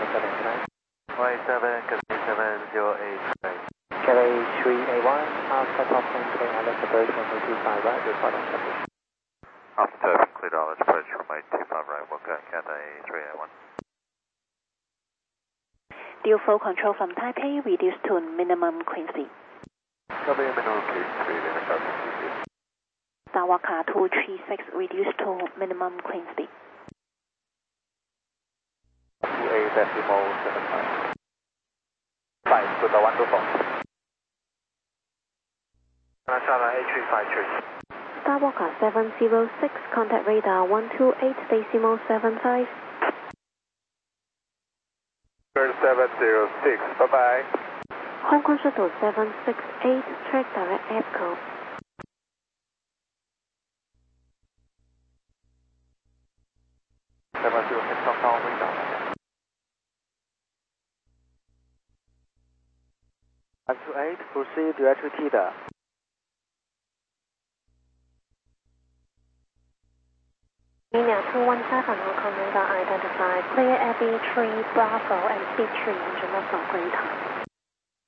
Y7, Cathay 7083. Cathay 3A1, after top 10 clear Alice approach from 25 right, report on traffic. After turn, clear Alice approach from 25 right, welcome Cathay 3A1. Deal flow control from Taipei reduced to minimum clean speed. Copy minimum clean speed in the copy speed. Sawaka 236 reduced to minimum clean speed. 2A decimal 75. 5 to the 1 to 4. National A353. Skywalker 706, contact radar 128 decimal 75. 706, bye bye. Hong Kong Shuttle 768, track direct echo. Up to 8, proceed direct to TIDA. Linear 217 Hong Kong radar identified, clear FE3 Bravo and C3 International Greater.